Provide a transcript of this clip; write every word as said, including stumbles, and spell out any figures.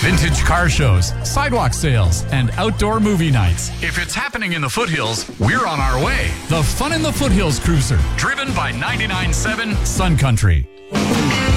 vintage car shows, sidewalk sales, and outdoor movie nights. If it's happening in the foothills, we're on our way. The Fun in the Foothills Cruiser, driven by ninety-nine point seven Sun Country.